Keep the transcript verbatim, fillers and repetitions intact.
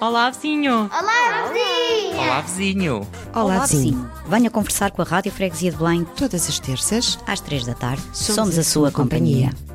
Olá, vizinho. Olá, vizinha. Olá, vizinho. Olá, Olá, vizinho. vizinho. Venha conversar com a Rádio Freguesia de Belém Todas as terças, às três da tarde. somos a sua companhia.